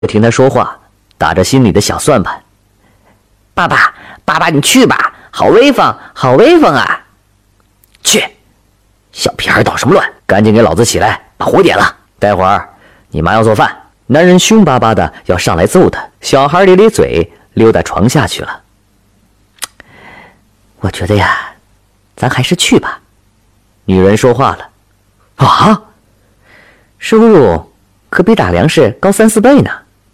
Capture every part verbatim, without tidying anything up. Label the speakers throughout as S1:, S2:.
S1: 不听他说话，打着心里的小算盘。爸爸，爸爸，你去吧，好威风，好威风啊！去，小屁孩捣什么乱？赶紧给老子起来，把火点了。待会儿你妈要做饭。男人凶巴巴的要上来揍他，小孩咧咧嘴，溜到床下去了。我觉得呀，咱还是去吧。女人说话了。啊，收入可比打粮食高三四倍呢。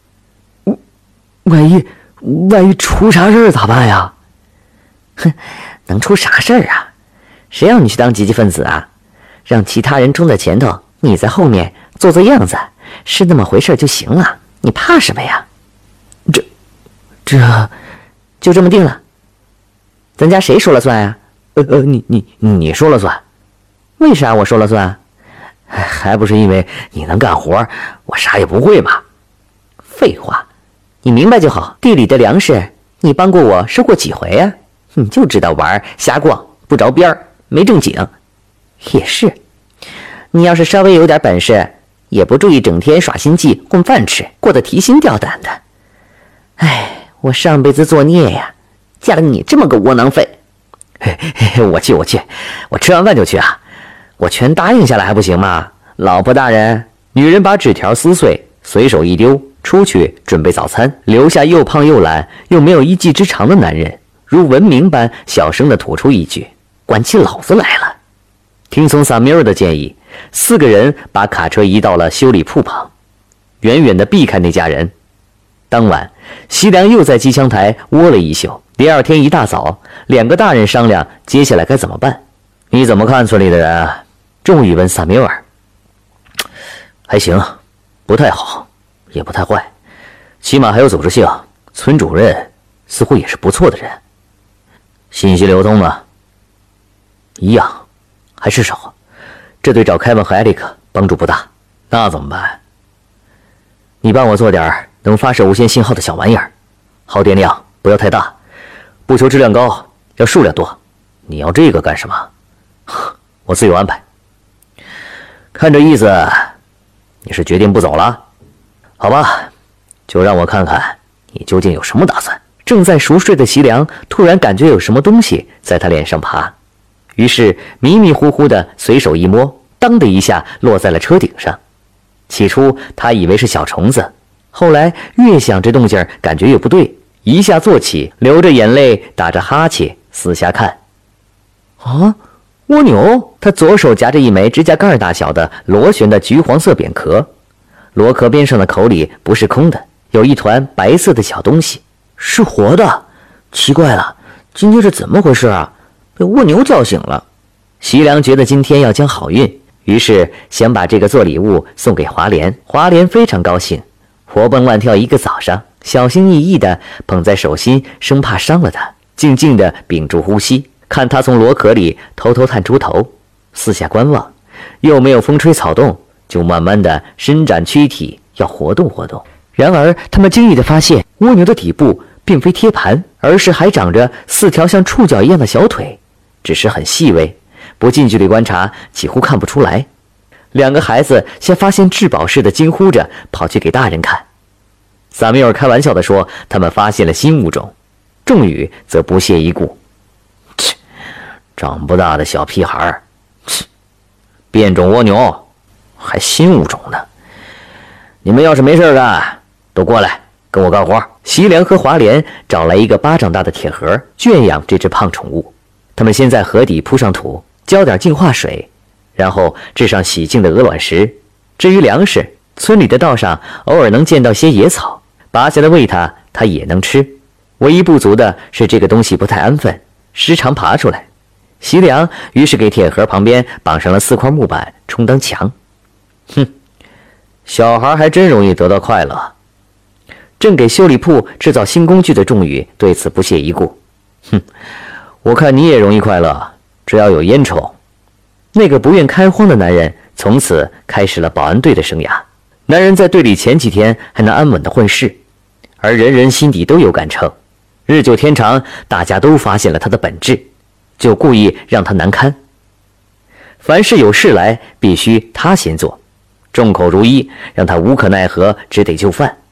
S1: 万一万一出啥事儿咋办呀？哼，能出啥事儿啊？谁让你去当积极分子啊？让其他人冲在前头，你在后面做做样子，是那么回事就行了。你怕什么呀？这这就这么定了。咱家谁说了算呀？呃呃，你你你说了算。为啥我说了算？还不是因为你能干活，我啥也不会嘛。废话，你明白就好。地里的粮食，你帮过我收过几回呀？你就知道玩瞎逛，不着边儿，没正经。也是，你要是稍微有点本事，也不注意整天耍心计混饭吃，过得提心吊胆的。哎，我上辈子作孽呀，嫁了你这么个窝囊废。嘿嘿，我去我去，我吃完饭就去啊。我全答应下来还不行吗？老婆大人。女人把纸条撕碎，随手一丢，出去准备早餐，留下又胖又懒又没有一技之长的男人，如文明般小声地吐出一句：管起老子来了。听从萨米尔的建议，四个人把卡车移到了修理铺旁，远远地避开那家人。当晚，西凉又在机枪台窝了一宿。第二天一大早，两个大人商量接下来该怎么办。你怎么看村里的人？终于问萨米尔。还行，不太好，也不太坏，起码还有组织性。村主任似乎也是不错的人。信息流通呢？一样，还是少。这对找凯文和艾利克帮助不大。那怎么办？你帮我做点能发射无线信号的小玩意儿，耗电量不要太大，不求质量高，要数量多。你要这个干什么？我自有安排。看这意思，你是决定不走了？好吧，就让我看看你究竟有什么打算。正在熟睡的席良突然感觉有什么东西在他脸上爬，于是迷迷糊糊的随手一摸，当的一下落在了车顶上。起初他以为是小虫子，后来越想这动静感觉越不对，一下坐起，流着眼泪打着哈欠四下看。啊，蜗牛！他左手夹着一枚指甲盖大小的螺旋的橘黄色扁壳，螺壳边上的口里不是空的，有一团白色的小东西，是活的。奇怪了，今天是怎么回事啊？被蜗牛叫醒了。席良觉得今天要将好运，于是想把这个做礼物送给华莲。华莲非常高兴，活蹦乱跳一个早上，小心翼翼地捧在手心，生怕伤了它，静静地屏住呼吸，看它从螺壳里偷偷探出头，四下观望，又没有风吹草动，就慢慢地伸展躯体，要活动活动。然而他们惊异地发现，蜗牛的底部并非贴盘，而是还长着四条像触角一样的小腿，只是很细微，不近距离观察几乎看不出来。两个孩子像发现至宝似的惊呼着跑去给大人看。萨米尔开玩笑地说他们发现了新物种，仲宇则不屑一顾：切，长不大的小屁孩，切，变种蜗牛，还新物种呢。你们要是没事干，都过来跟我干活。席良和华莲找来一个巴掌大的铁盒，圈养这只胖宠物。他们先在河底铺上土，浇点净化水，然后置上洗净的鹅卵石。至于粮食，村里的道上偶尔能见到些野草，拔下来喂它，它也能吃。唯一不足的是这个东西不太安分，时常爬出来。席良于是给铁盒旁边绑上了四块木板充当墙。哼，小孩还真容易得到快乐。正给修理铺制造新工具的仲宇对此不屑一顾。哼，我看你也容易快乐，只要有烟抽。那个不愿开荒的男人从此开始了保安队的生涯。男人在队里前几天还能安稳地混事，而人人心底都有杆秤。日久天长，大家都发现了他的本质，就故意让他难堪。凡是有事来，必须他先做，众口如一，让他无可奈何，只得就范。